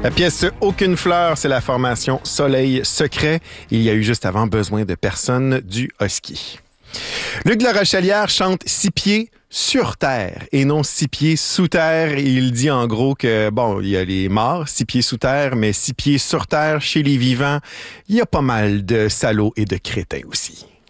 La pièce Aucune fleur, c'est la formation Soleil Secret. Il y a eu juste avant Besoin de personne du Husky. Luc Larochelière chante 6 pieds sur terre et non 6 pieds sous terre. Et il dit en gros que, bon, il y a les morts, 6 pieds sous terre, mais 6 pieds sur terre chez les vivants, il y a pas mal de salauds et de crétins aussi.